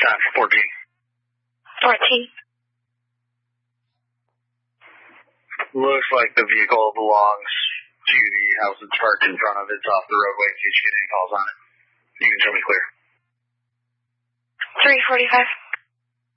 Time 14. 14. Looks like the vehicle belongs to the house that's parked in front of it. It's off the roadway in case you get any calls on it. You can show me clear. 345.